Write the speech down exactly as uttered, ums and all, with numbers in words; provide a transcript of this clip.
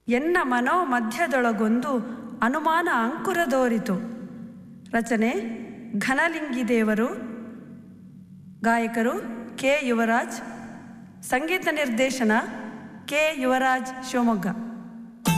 ಎನ್ನ ಮನೋ ಮಧ್ಯದೊಳಗೊಂದು ಅನುಮಾನ ಅಂಕುರದೋರಿತು. ರಚನೆ ಘನಲಿಂಗಿ ದೇವರು. ಗಾಯಕರು ಕೆ ಯುವರಾಜ್. ಸಂಗೀತ ನಿರ್ದೇಶನ ಕೆ ಯುವರಾಜ್ ಶಿವಮೊಗ್ಗ.